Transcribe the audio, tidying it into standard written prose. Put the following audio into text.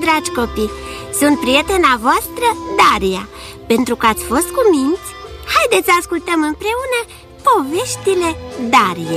dragi copii! Sunt prietena voastră, Daria. Pentru că ați fost cuminți, haideți să ascultăm împreună poveștile Dariei.